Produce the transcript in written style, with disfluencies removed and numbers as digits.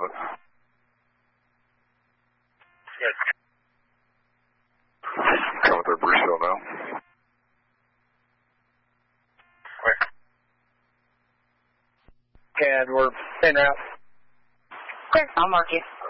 11. Yes. Coming through Bruce Hill now. And we're en route. Clear. I'll mark you.